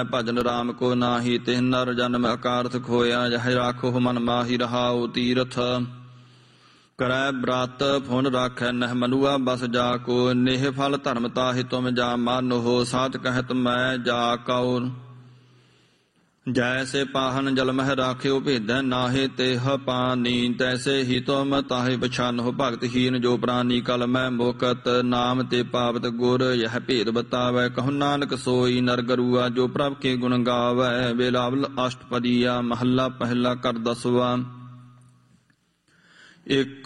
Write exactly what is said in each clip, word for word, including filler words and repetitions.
ਭਜਨ ਰਾਮ ਕੋ ਨਾਹੀ ਤਿਹ ਨਰ ਜਨਮ ਅਕਾਰਥ ਖੋਇਆ। ਜਹ ਰਾਖੋ ਮਨ ਮਾਹੀ ਰਹਾਉ ਤੀਰਥ ਕਰੈ ਬ੍ਰਤ ਫੁਨ ਰਾਖੈ ਨਹਿ ਮਨੁਆ ਬਸ ਜਾ ਕੋ। ਨੇਹ ਫਲ ਧਰਮ ਤਾਹਿ ਤੁਮ ਜਾ ਮਾਨੋ ਸਾਚ ਕਹਿਤ ਮੈਂ ਜਾ ਕਉ। ਜੈਸੇ ਪਾਹਨ ਜਲ ਮਹਿ ਰਾਖਿਓ ਭੇਦੈ ਨਾਹਿ ਤੇਹ ਪਾਨੀ। ਤੈਸੇ ਹੀ ਤੁਮ ਤਾਹਿ ਪਛਾਨੋ ਭਗਤਹੀਨ ਜੋ ਪ੍ਰਾਨੀ। ਕਲ ਮੈਂ ਮੁਕਤ ਨਾਮ ਤੇ ਪਾਵਤ ਗੁਰ ਯਹ ਭੇਦ ਬਤਾਵੈ। ਕਹੁ ਨਾਨਕ ਸੋਈ ਨਰ ਗਰੂਆ ਜੋ ਪ੍ਰਭ ਕੇ ਗੁਣ ਗਾਵੈ। ਬਿਲਾਵਲ ਅਸ਼ਟਪਦੀਆ ਮਹੱਲਾ ਪਹਿਲਾ ਕਰ ਦਸਵਾ। ਇਕ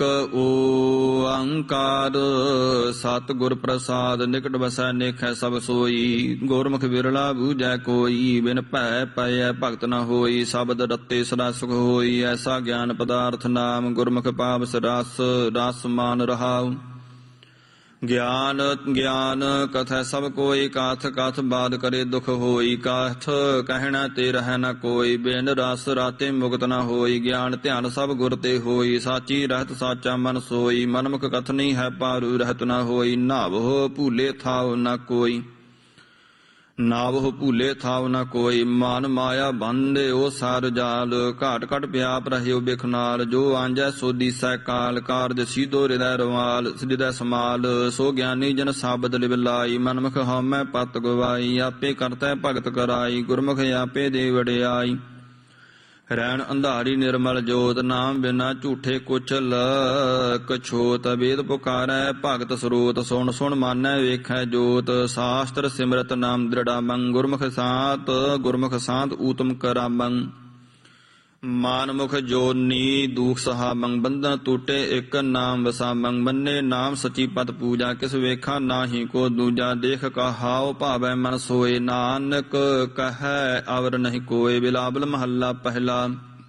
ਓੰਕਾਰ ਸਤਿਗੁਰ ਪ੍ਰਸਾਦ ਨਿਕਟ ਵਸੈ ਨੇਖੈ ਸਭ ਸੋਈ। ਗੁਰਮੁਖ ਵਿਰਲਾ ਬੂਝੈ ਕੋਈ ਬਿਨ ਭੈ ਪਇਐ ਭਗਤ ਨ ਹੋਈ। ਸ਼ਬਦ ਰਤੇ ਸਦਾ ਸੁਖ ਹੋਈ ਐਸਾ ਗਿਆਨ ਪਦਾਰਥ ਨਾਮ। ਗੁਰਮੁਖ ਪਾਵਸ ਰਸ ਰਸ ਮਾਨ ਰਹਾਉ। ਗਿਆਨ ਗਿਆਨ ਕਥੈ ਸਭ ਕੋਈ ਕਾਥ ਕਾਥ ਬਾਦ ਕਰੇ ਦੁਖ ਹੋਈ। ਕਾਥ ਕਹਿਣਾ ਤੇ ਰਹਿ ਨ ਕੋਈ ਬਿਨ ਰਸ ਰਾਤੇ ਮੁਕਤ ਨ ਹੋਈ। ਗਿਆਨ ਧਿਆਨ ਸਭ ਗੁਰ ਤੇ ਹੋਈ ਸਾਚੀ ਰਹਿਤ ਸਾਚਾ ਮਨ ਸੋਈ। ਮਨਮੁਖ ਕਥਨੀ ਹੈ ਪਾਰੂ ਰਹਿਤ ਨ ਹੋਈ। ਨਾਵਹੁ ਭੂਲੇ ਥਾਉ ਨ ਕੋਈ ਨਾਵਹੁ ਭੂਲੇ ਥਾਉ ਨ ਕੋਈ। ਮਨ ਮਾਇਆ ਬੰਧੇ ਉਹ ਸਾਰ ਜਾਲ ਘਾਟ ਘਟ ਪਿਆਪ ਰਹਿਓ ਬਿਖ ਨਾਲ। ਜੋ ਆਂਜੈ ਸੋ ਦੀਸੈ ਕਾਲ ਕਾਰਜ ਸੀਧੋ ਹਿਰਦੈ ਰਵਾਲ ਹਿਰਦੈ ਸਮਾਲ। ਸੋ ਗਿਆਨੀ ਜਨ ਸਾਬਦ ਲਿਵ ਲਾਈ ਮਨਮੁਖ ਹਉਮੈ ਪਤ ਗਵਾਈ। ਆਪੇ ਕਰਤੈ ਭਗਤ ਕਰਾਈ ਗੁਰਮੁਖ ਆਪੇ ਦੇ ਵਡਿਆਈ। ਰੈਣ ਅੰਧਾਰੀ ਨਿਰਮਲ ਜੋਤ ਨਾਮ ਬਿਨਾ ਝੂਠੇ ਕੁਚਲ ਕਛੋਤ। ਵੇਦ ਪੁਕਾਰੈ ਭਗਤ ਸਰੋਤ ਸੁਣ ਸੁਣ ਮਾਨੈ ਵੇਖੈ ਜੋਤ। ਸ਼ਾਸਤਰ ਸਿਮਰਤ ਨਾਮ ਦ੍ਰਿੜਾਮੰ ਗੁਰਮੁਖ ਸਾਤ ਗੁਰਮੁਖ ਸਾਤ ਊਤਮ ਕਰਾਮੰ। ਮਾਨਮੁਖ ਜੋਨੀ ਦੂਖ ਸਹਾਮੰ ਬੰਧਨ ਟੂਟੇ ਇਕ ਨਾਮ ਵਸਾਮੰ। ਮੰਨੇ ਨਾਮ ਸਚੀ ਪਤ ਪੂਜਾ ਕਿਸ ਵੇਖਾ ਨਾਹੀ ਕੋ ਦੂਜਾ। ਦੇਖ ਕਹਾਉ ਭਾਵੈ ਮਨ ਸੋਏ ਨਾਨਕ ਕਹੈ ਅਵਰ ਨਹੀਂ ਕੋਏ। ਬਿਲਾਵਲ ਮਹੱਲਾ ਪਹਿਲਾ।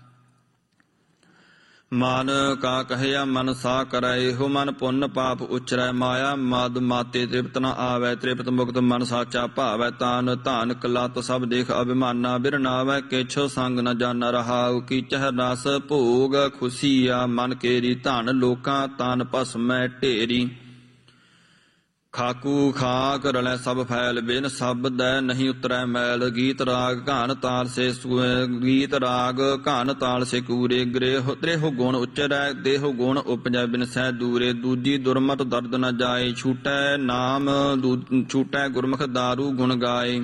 ਮਨ ਕਾ ਕਹਿਆ ਮਨ ਸਾ ਕਰੈ ਇਹੋ ਮਨ ਪੁੰਨ ਪਾਪ ਉਚਰੈ। ਮਾਇਆ ਮਦ ਮਾਤੇ ਤ੍ਰਿਪਤ ਨ ਆਵੈ ਤ੍ਰਿਪਤ ਮੁਕਤ ਮਨ ਸਾਚਾ ਭਾਵੈ। ਤਾਨ ਧਾਨ ਕਲਤ ਸਭ ਦੇਖ ਅਭਿਮਾਨਾ ਬਿਰਨਾਵੈ ਕਿਛ ਸੰਗ ਨ ਜਾਣਾ ਰਹਾਉ। ਕੀਚਹਿ ਰਸ ਭੋਗ ਖੁਸ਼ੀਆ ਮਨ ਕੇਰੀ ਧਨ ਲੋਕਾਂ ਤਨ ਭਸਮੈ ਢੇਰੀ। ਖਾਕੂ ਖਾਕ ਰਲੈ ਸਭ ਫੈਲ ਬਿਨ ਸ਼ਬਦੈ ਨਹੀਂ ਉਤਰੈ ਮੈਲ। ਗੀਤ ਰਾਗ ਘਾਨ ਤਾਲ ਸੇ ਗੀਤ ਰਾਗ ਘਾਨ ਤਾਲ ਸੇ ਕੂਰੇ। ਗ੍ਰੇਹ ਤ੍ਰੇਹ ਗੁਣ ਉਚਰੈ ਦੇਹ ਗੁਣ ਉਪਜੈ ਬਿਨ ਸਹਿ ਦੂਰੇ। ਦੂਜੀ ਦੁਰਮਤ ਦਰਦ ਨ ਜਾਏ ਛੂਟੈ ਨਾਮ ਛੂਟੈ ਗੁਰਮੁਖ ਦਾਰੂ ਗੁਣ ਗਾਏ।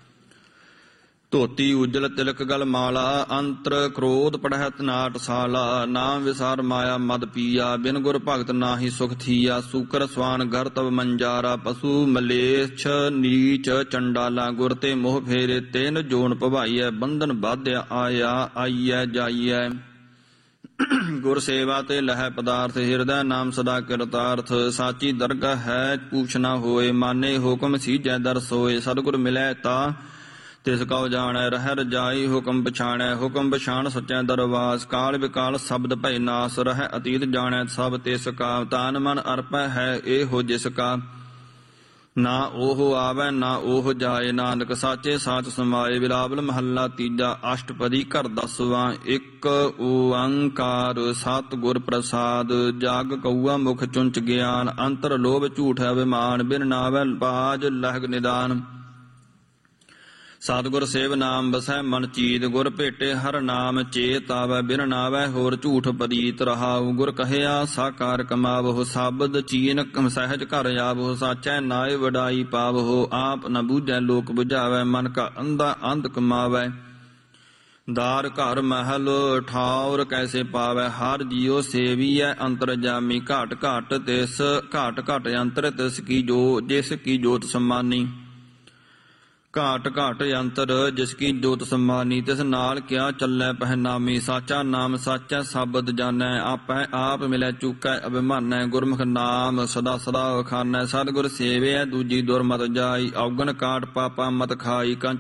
ਧੋਤੀ ਉਜਲ ਤਿਲਕ ਗਲ ਮਾਲਾ ਅੰਤਰ ਕ੍ਰੋਧ ਪੜਹਿਤ ਨਾਟਸ਼ਾਲਾ। ਨਾਮ ਵਿਸਾਰ ਮਾਇਆ ਮਦ ਪੀਆ ਬਿਨ ਗੁਰ ਭਗਤ ਨਾਹੀ ਸੁਖ ਥੀਆ। ਸੂਕਰ ਸਵਾਨ ਗਰ ਤਵ ਮੰਜਾਰਾ ਪਸ਼ੂ ਮਲੇਛ ਨੀਚ ਚੰਡਾਲਾ। ਗੁਰ ਤੇ ਮੋਹ ਫੇਰੇ ਤੈਨ ਜੋਨ ਭਵਾਈਐ ਬੰਧਨ ਬਾਧਿਆ ਆਇਆ ਆਈਐ ਜਾਈਐ। ਗੁਰ ਸੇਵਾ ਤੇ ਲਹੈ ਪਦਾਰਥ ਹਿਰਦੈ ਨਾਮ ਸਦਾ ਕਿਰਤਾਰਥ। ਸਾਚੀ ਦਰਗਾਹ ਹੈ ਪੂਛ ਨਾ ਹੋਏ ਮਾਨੇ ਹੁਕਮ ਸੀਜੈ ਦਰ ਸੋਏ। ਸਤਿਗੁਰ ਮਿਲੈ ਤਾ ਤਿਸ ਕਉ ਜਾਣੈ ਰਹਿ ਰਜਾਈ ਹੁਕਮ ਪਛਾਣੈ। ਹੁਕਮ ਪਛਾਣ ਸੱਚੈ ਦਰਵਾਸ ਕਾਲ ਵਿਕਾਲ ਸ਼ਬਦ ਭੈ ਨਾਸ। ਰਹਿ ਅਤੀਤ ਜਾਣੈ ਸਭ ਤਿਸ ਕਾ ਤਾਨ ਮਨ ਅਰਪੈ ਹੈ ਇਹੋ ਜਿਸ ਕਾ। ਨਾ ਉਹ ਆਵੈ ਨਾ ਉਹ ਜਾਏ ਨਾਨਕ ਸਾਚੇ ਸਾਚ ਸਮਾਏ। ਬਿਲਾਵਲ ਮਹੱਲਾ ਤੀਜਾ ਅਸ਼ਟਪਦੀ ਘਰ ਦਸਵਾਂ। ਇਕ ਓੰਕਾਰ ਸਤਿਗੁਰ ਪ੍ਰਸਾਦ ਜਗ ਕਊਆ ਮੁਖ ਚੁੰਚ ਗਿਆਨ। ਅੰਤਰ ਲੋਭ ਝੂਠ ਅਭਿਮਾਨ ਬਿਨ ਨਾਵੈ ਬਾਜ ਲਹਗ ਨਿਦਾਨ। ਸਤਿਗੁਰ ਸੇਵ ਨਾਮ ਬਸੈ ਮਨ ਚੀਤ ਗੁਰ ਭੇਟੇ ਹਰ ਨਾਮ ਚੇਤ ਆਵੈ। ਬਿਨ ਨਾਵੈ ਹੋਰ ਝੂਠ ਪਰੀਤ ਰਹਾਉ। ਗੁਰ ਕਹਿਆ ਸਾਕਾਰ ਕਮਾਵਹੁ ਸ਼ਬਦ ਚੀਨ ਸਹਿਜ ਘਰ ਆਵਹੁ। ਸਾਚੈ ਨਾਇ ਵਡਾਈ ਪਾਵਹੁ ਆਪ ਨ ਬੂਝੈ ਲੋਕ ਬੁਝਾਵੈ। ਮਨ ਕਾ ਅੰਧਾ ਅੰਧ ਕਮਾਵੈ ਦਾਰ ਘਰ ਮਹਿਲ ਠਾਉਰ ਕੈਸੇ ਪਾਵੈ। ਹਰ ਜੀਉ ਸੇਵੀਐ ਅੰਤਰ ਜਾਮੀ ਘਾਟ ਘਾਟ ਤਿਸ ਘਾਟ ਘਾਟ ਅੰਤਰ ਤਿਸ ਕੀ ਜੋ ਜਿਸ ਕੀ ਜੋਤ ਸਮਾਨੀ। ਘਾਟ ਘਾਟ ਅੰਤਰ ਜਿਸ ਕੀ ਜੋਤ ਸਮਾਨੀ ਤਿਸ ਨਾਲ ਕਿਆ ਚੱਲੈ ਪਹਿਨਾਮੀ। ਸਾਚਾ ਨਾਮ ਸਾਚਾ ਸ਼ਬਦ ਜਾਣੈ ਆਪੈ ਆਪ ਮਿਲੈ ਚੁਕੈ ਅਭਿਮਾਨੈ। ਗੁਰਮੁਖ ਨਾਮ ਸਦਾ ਸਦਾ ਵਖਾਨੈ। ਸਤਿਗੁਰ ਸੇਵਿਐ ਦੂਜੀ ਦੁਰਮਤ ਜਾਈ। ਔਗਣ ਕਾਟ ਪਾਪਾ ਮਤ ਖਾਈ।